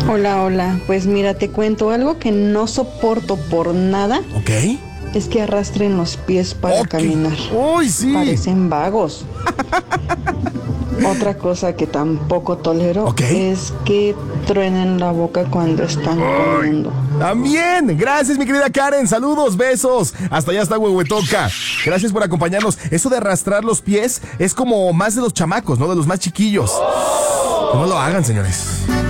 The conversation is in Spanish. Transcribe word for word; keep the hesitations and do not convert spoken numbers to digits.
Hola, hola. Pues mira, te cuento algo que no soporto por nada. Ok. Es que arrastren los pies para Ok. caminar. Uy, sí. Parecen vagos. Otra cosa que tampoco tolero Ok. es que truenen la boca cuando están comiendo. También, gracias mi querida Karen, saludos, besos, hasta allá está Huehuetoca, gracias por acompañarnos. Eso de arrastrar los pies es como más de los chamacos, ¿no? De los más chiquillos. No lo hagan, señores.